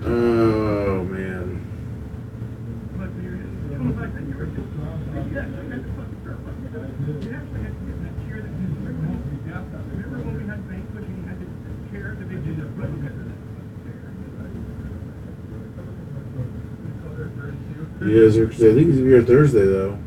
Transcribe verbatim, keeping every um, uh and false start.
Oh man. He is, because I think he's gonna be here Thursday though.